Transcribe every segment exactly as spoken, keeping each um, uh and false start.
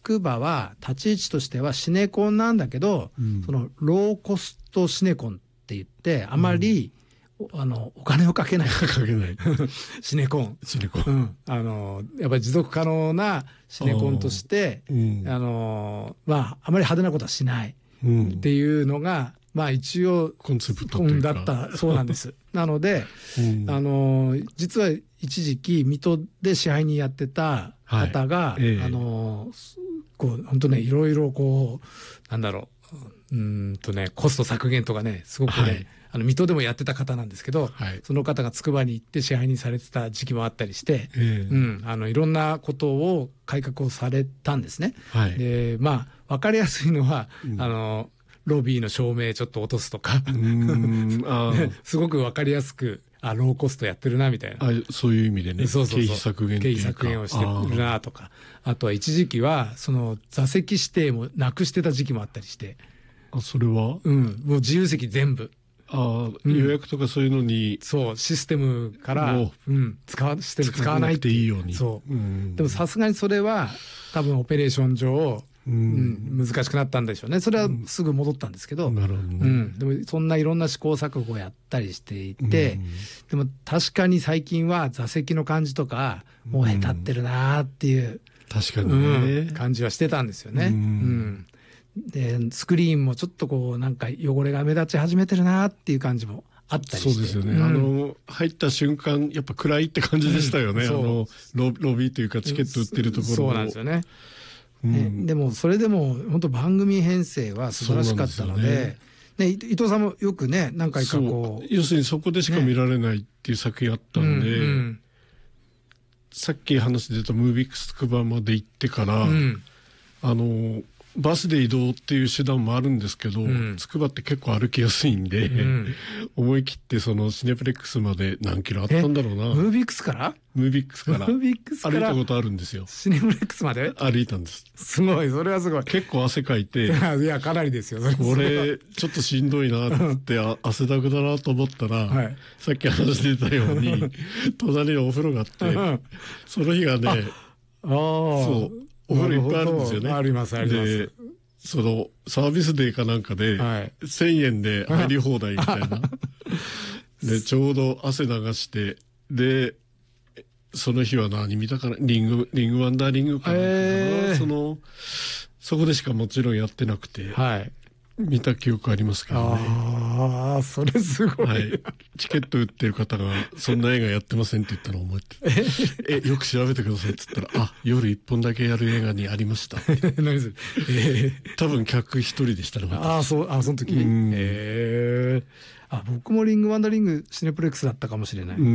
くばは立ち位置としてはシネコンなんだけど、うん、そのローコストシネコンって言ってあまり、うん、あのお金をかけないかけないシネコンシネコン、 うん、あのやっぱり持続可能なシネコンとして、うん、あのまああまり派手なことはしないっていうのが、まあ一応コンセプトというかだったそうなんです。なので、うん、あの実は一時期水戸で支配人やってた方が、はいえー、あのこう本当ねいろいろこうなんだろううんとねコスト削減とかねすごくね、はい、あの水戸でもやってた方なんですけど、はい、その方が筑波に行って支配人されてた時期もあったりして、えーうん、あのいろんなことを改革をされたんですね。はい、でまあ分かりやすいのは、うん、あのロビーの照明ちょっと落とすとかうんあすごく分かりやすくあローコストやってるなみたいな、 あそういう意味でねそうそうそう経費削減っていうか経費削減をしてるなとか あ, あとは一時期はその座席指定もなくしてた時期もあったりして、 あそれは、 うん、もう自由席全部あ、うん、予約とかそういうのにそうシステムから、うん、使わシステム使わないっていいようにそう、うん、でもさすがにそれは多分オペレーション上うんうん、難しくなったんでしょうね。それはすぐ戻ったんですけど、うんなるほどねうん、でもそんないろんな試行錯誤をやったりしていて、うん、でも確かに最近は座席の感じとかもう下手ってるなっていう、うん、 確かにね、 うん、感じはしてたんですよね、うんうん、でスクリーンもちょっとこうなんか汚れが目立ち始めてるなっていう感じもあったりして。 そうですよね、うん、あの入った瞬間やっぱ暗いって感じでしたよね、うん、あの ロ, ロビーというかチケット売ってるところそうなんですよねね、うん、でもそれでも本当番組編成は素晴らしかったの で, で、ね、伊藤さんもよくね何回かこう要するにそこでしか見られないっていう作品あったんで、ねうんうん、さっき話出たムービックス筑波まで行ってから、うん、あのバスで移動っていう手段もあるんですけど、うん、筑波って結構歩きやすいんで、うん、思い切ってそのシネプレックスまで何キロあったんだろうな。 ムービックスからムービックスからムービックスから歩いたことあるんですよ。 シネプレックスまで歩いたんです。 すごい、それはすごい。 結構汗かいていやかなりですよそれ。 これちょっとしんどいなって汗だくだなと思ったら、はい、さっき話してたように隣にお風呂があってその日がねああそうお風呂いっぱいあるんですよね。 ありますあります。 そのサービスデーかなんかで、はい、せんえんで入り放題みたいなでちょうど汗流してでその日は何見たかなリングリングワンダーリングかな、えー、そのそこでしかもちろんやってなくて、はい、見た記憶ありますけどね。 ああそれすごい、はい、 チケット売ってる方がそんな映画やってませんって言ったのを覚えてえよく調べてくださいって言ったらあ夜一本だけやる映画にありました何それ、えー、 多分客一人でしたね。 ああそうあその時へえー、あ僕もリングワンダーリングシネプレックスだったかもしれない、うん、うん、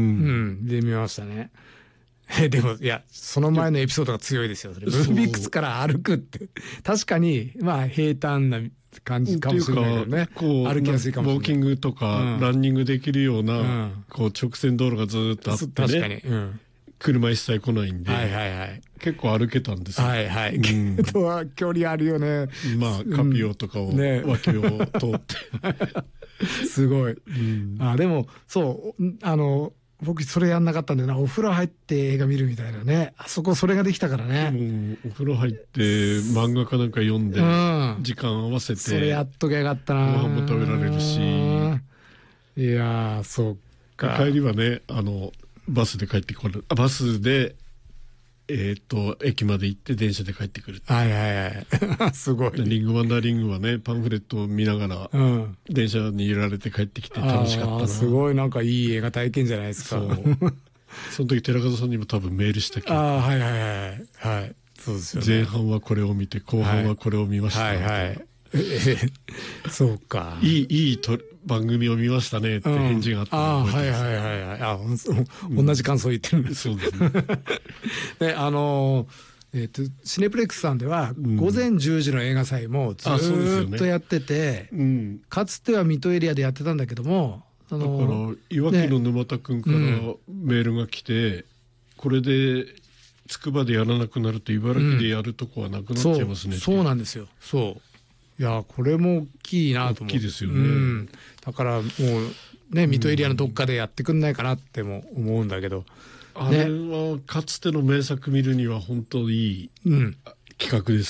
で見ましたね。えでもいやその前のエピソードが強いですよそれ。ムービックスから歩くって確かにまあ平坦な感じかもしれないけどね。こう歩きやすいかもしれない。 ウォーキングとか、うん、ランニングできるような、うん、こう直線道路がずっとあってね。確かに、うん、車一切来ないんで、はいはいはい、結構歩けたんですよ。はいはい。うん、 けどは距離あるよね。 まあカピオとかを、うんね、脇を通ってすごい。うん、あでもそうあの。僕それやんなかったんだよな。お風呂入って映画見るみたいなね。あそこそれができたからね。 うん、お風呂入って漫画かなんか読んで、うん、時間合わせてそれやっときゃよかったな。 ご飯も食べられるし。 いやーそっか。 帰りはねあのバスで帰ってこる。バスでえっと駅まで行って電車で帰ってくる。 はいはいはいすごい。 リングワンダーリングはねパンフレットを見ながら、うん、電車に揺られて帰ってきて楽しかったな。 すごいなんかいい映画体験じゃないですか。 そうその時寺門さんにも多分メールしたけど、 あはいはいはいはいそうですよね。 前半はこれを見て後半はこれを見ました、 はい、はいはいそうかいいいいと番組を見ましたねって返事があったのを覚えてます。 あはいはいはいはいあ、うん、同じ感想言ってるんです。 そうですねであのー、えーとシネプレックスさんでは午前じゅうじの映画祭もずっとやってて、うん、かつては水戸エリアでやってたんだけどもだから岩木の沼田君からメールが来て、ねうん、これで筑波でやらなくなると茨城でやるとこはなくなっちゃいますね、うん、 そう、そうなんですよ。そういやこれも大きいなと思う。 大きいですよね、 うん、だからもうね水戸エリアのどっかでやってくんないかなっても思うんだけど、 うんね、あれはかつての名作見るには本当にいい企画です